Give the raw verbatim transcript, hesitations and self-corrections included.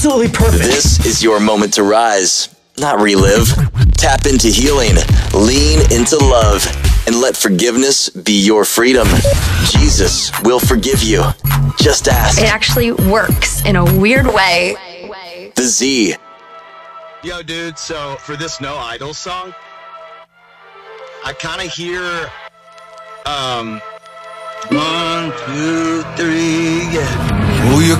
Absolutely perfect. This is your moment to rise, not relive. Tap into healing, lean into love, and let forgiveness be your freedom. Jesus will forgive you. Just ask. It actually works in a weird way. The Z. Yo, dude, so for this No Idol song, I kind of hear, um, one, two, three, yeah. Oh, you